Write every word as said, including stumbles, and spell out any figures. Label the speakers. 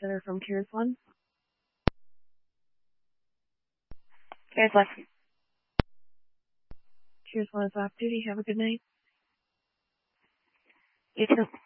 Speaker 1: Center from Tiers one.
Speaker 2: Tiers one.
Speaker 1: Tiers one is off duty. Have a good night.
Speaker 2: You too.